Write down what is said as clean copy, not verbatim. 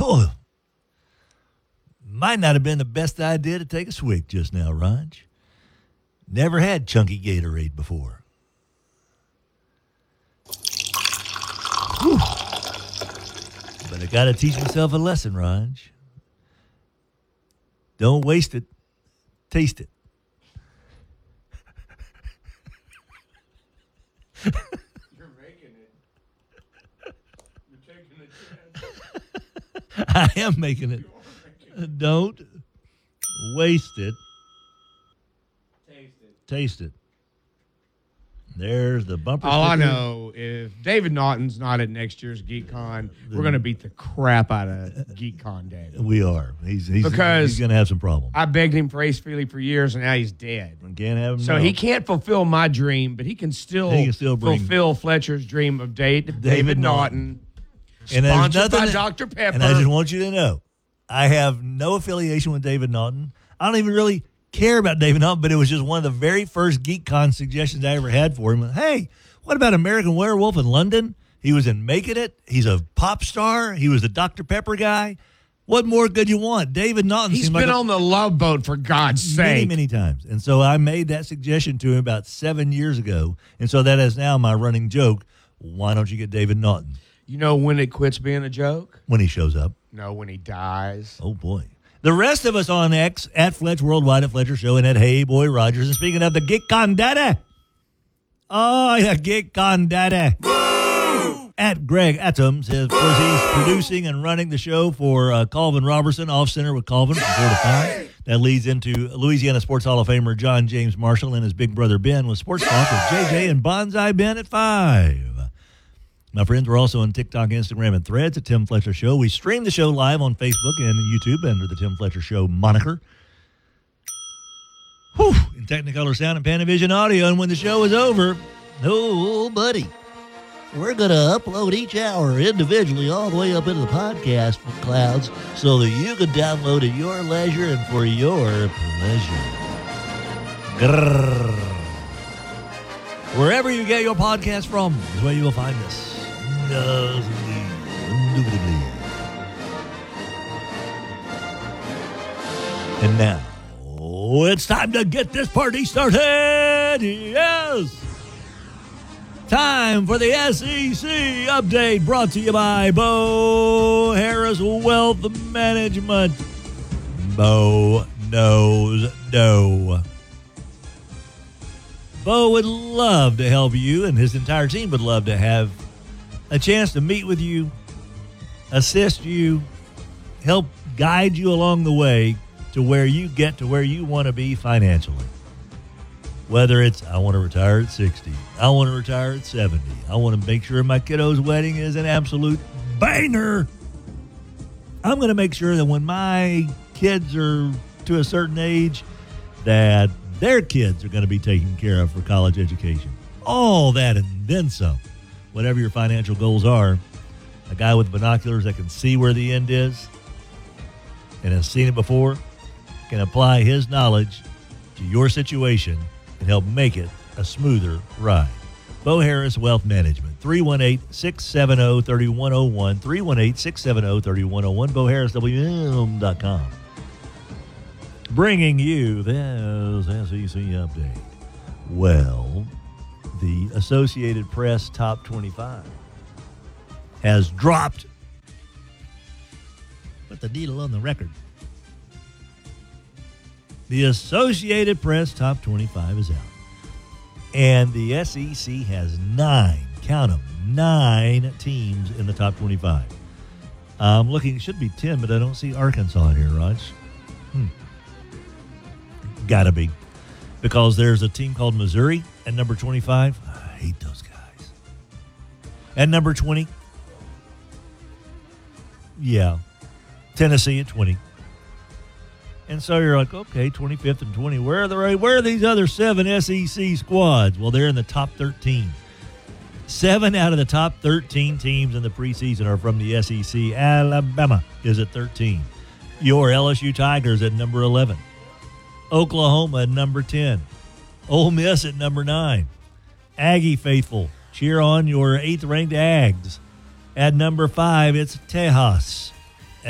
Boy, might not have been the best idea to take a swig just now, Raj. Never had chunky Gatorade before. Whew. But I got to teach myself a lesson, Raj. Don't waste it. Taste it. You're making it. You're taking a chance. I am making it. Don't waste it. Taste it. There's the bumper All I sticker. know, if David Naughton's not at next year's GeekCon, we're going to beat the crap out of GeekCon David. We are. He's Because going to have some problems. I begged him for Ace Frehley for years, and now he's dead. Can't have him. So now. he can't fulfill my dream, but he can still bring fulfill Fletcher's dream of David Naughton, And there's sponsored nothing by that- Dr. Pepper. And I just want you to know, I have no affiliation with David Naughton. I don't even really care about David Naughton, but it was just one of the very first GeekCon suggestions I ever had for him. Hey, what about American Werewolf in London? He was in Making It. He's a pop star. He was the Dr. Pepper guy. What more could you want? David Naughton. He's been on the Love Boat, for God's many, sake. many times. And so I made that suggestion to him about 7 years ago. And so that is now my running joke. Why don't you get David Naughton You know when it quits being a joke? when he shows up? No, when he dies. Oh, boy. The rest of us on X, at Fletch Worldwide, at Fletcher Show, and at Hey Boy Rogers. And speaking of the GeekCon Data. Oh, yeah, GeekCon Data. At Greg Atoms. Of course, he's producing and running the show for Colvin Robertson, Off Center with Colvin from 4 to 5. That leads into Louisiana Sports Hall of Famer John James Marshall and his big brother Ben with Sports Talk with JJ and Bonsai Ben at 5. My friends, we're also on TikTok, Instagram, and Threads at Tim Fletcher Show. We stream the show live on Facebook and YouTube under the Tim Fletcher Show moniker. Whew, in Technicolor Sound and Panavision Audio. And when the show is over, oh, buddy, we're going to upload each hour individually all the way up into the podcast clouds so that you can download at your leisure and for your pleasure. Grrr. Wherever you get your podcast from is where you will find us. Indubitably. And now, it's time to get this party started. Yes! Time for the SEC update brought to you by Bo Harris Wealth Management. Bo knows no. Bo would love to help you, and his entire team would love to have a chance to meet with you, assist you, help guide you along the way to where you get to where you want to be financially. Whether it's, I want to retire at 60, I want to retire at 70, I want to make sure my kiddo's wedding is an absolute banger. I'm going to make sure that when my kids are to a certain age, that their kids are going to be taken care of for college education. All that and then some. Whatever your financial goals are, a guy with binoculars that can see where the end is and has seen it before can apply his knowledge to your situation and help make it a smoother ride. Bo Harris Wealth Management, 318-670-3101, 318-670-3101, BoHarrisWM.com. Bringing you this SEC update. Well, the Associated Press Top 25 has dropped. Put the needle on the record. The Associated Press Top 25 is out. And the SEC has 9, count them, 9 teams in the top 25. I'm looking, it should be 10, but I don't see Arkansas in here, Raj. Gotta be. Because there's a team called Missouri at number 25. I hate those guys. At number 20. Yeah. Tennessee at 20. And so you're like, okay, 25th and 20. Where are these other 7 SEC squads? Well, they're in the top 13. 7 out of the top 13 teams in the preseason are from the SEC. Alabama is at 13. Your LSU Tigers at number 11. Oklahoma at number 10. Ole Miss at number 9. Aggie faithful, cheer on your 8th-ranked Ags. At number 5, it's Tejas.